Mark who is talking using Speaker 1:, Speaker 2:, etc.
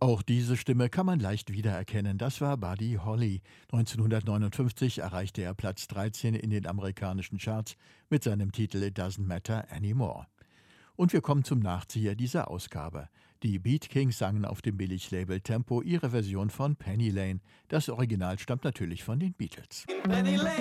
Speaker 1: Auch diese Stimme kann man leicht wiedererkennen. Das war Buddy Holly. 1959 erreichte er Platz 13 in den amerikanischen Charts mit seinem Titel It Doesn't Matter Anymore. Und wir kommen zum Nachzieher dieser Ausgabe. Die Beat Kings sangen auf dem Billiglabel Tempo ihre Version von Penny Lane. Das Original stammt natürlich von den Beatles.
Speaker 2: Penny Lane.